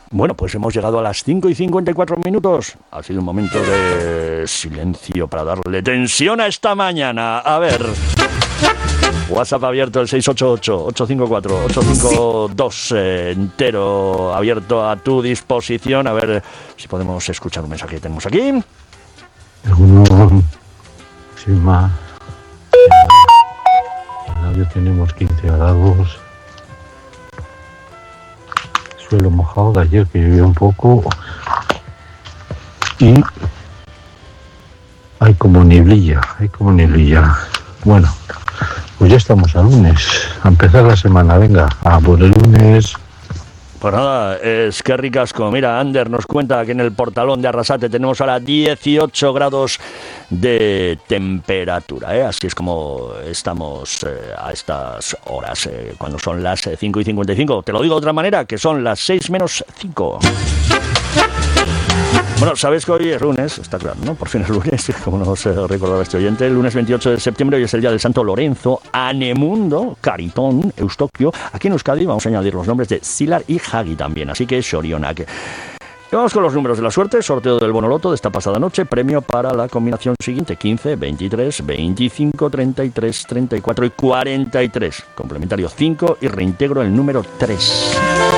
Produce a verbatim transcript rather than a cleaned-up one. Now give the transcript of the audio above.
Bueno, pues hemos llegado a las cinco y cincuenta y cuatro minutos. Ha sido un momento de silencio para darle tensión a esta mañana. A ver... WhatsApp abierto, el seis ocho ocho, ocho cinco cuatro, ocho cinco dos, eh, entero, abierto a tu disposición. A ver si podemos escuchar un mensaje que tenemos aquí. Alguno, sin más, en radio tenemos quince grados, suelo mojado de ayer que llovió un poco y hay como nieblilla, hay como nieblilla. Bueno, pues ya estamos a lunes, a empezar la semana, venga, a por el lunes. Pues nada, es que ricasco. Mira, Ander nos cuenta que en el Portalón de Arrasate tenemos ahora dieciocho grados de temperatura, ¿eh? Así es como estamos eh, a estas horas, eh, cuando son las cinco y cincuenta y cinco. Te lo digo de otra manera, que son las seis menos cinco. Bueno, sabes que hoy es lunes, está claro, ¿no? Por fin es lunes, como nos recordaba este oyente. El lunes veintiocho de septiembre, hoy es el día del Santo Lorenzo, Anemundo, Caritón, Eustoquio. Aquí en Euskadi vamos a añadir los nombres de Silar y Hagi también, así que Shorionak. Y vamos con los números de la suerte. Sorteo del Bonoloto de esta pasada noche. Premio para la combinación siguiente: quince, veintitrés, veinticinco, treinta y tres, treinta y cuatro y cuarenta y tres. Complementario cinco y reintegro el número tres.